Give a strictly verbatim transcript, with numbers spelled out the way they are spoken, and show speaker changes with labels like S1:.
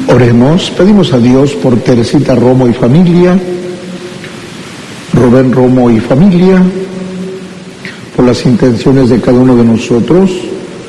S1: Oremos, pedimos a Dios por Teresita Romo y familia, Rubén Romo y familia, por las intenciones de cada uno de nosotros,